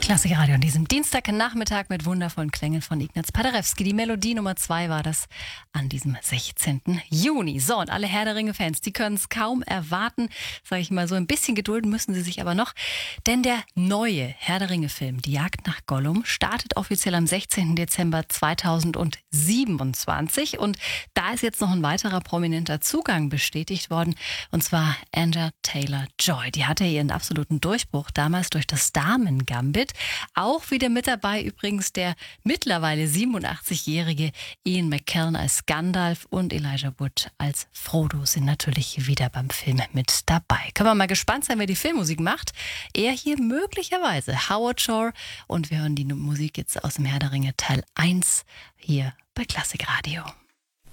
Klassik Radio an diesem Dienstagnachmittag mit wundervollen Klängen von Ignaz Paderewski. Die Melodie Nummer 2 war das an diesem 16. Juni. So, und alle Herr der Ringe-Fans, die können es kaum erwarten, sage ich mal so. Ein bisschen gedulden müssen sie sich aber noch, denn der neue Herr der Ringe-Film, Die Jagd nach Gollum, startet offiziell am 16. Dezember 2027. Und da ist jetzt noch ein weiterer prominenter Zugang bestätigt worden, und zwar Anya Taylor-Joy. Die hatte ihren absoluten Durchbruch damals durch das Damen-Gambit. Auch wieder mit dabei übrigens der mittlerweile 87-jährige Ian McKellen als Gandalf und Elijah Wood als Frodo sind natürlich wieder beim Film mit dabei. Können wir mal gespannt sein, wer die Filmmusik macht. Er hier möglicherweise Howard Shore, und wir hören die Musik jetzt aus dem Herr der Ringe Teil 1 hier bei Klassik Radio.